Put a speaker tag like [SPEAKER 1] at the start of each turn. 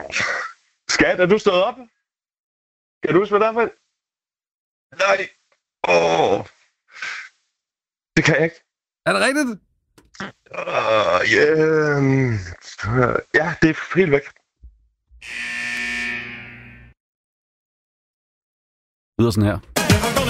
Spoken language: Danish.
[SPEAKER 1] Skat, er du stået op? Kan du huske, hvad der er for? Nej. Det kan jeg ikke.
[SPEAKER 2] Er det rigtigt?
[SPEAKER 1] Ja, det er helt væk.
[SPEAKER 2] Det lyder sådan her.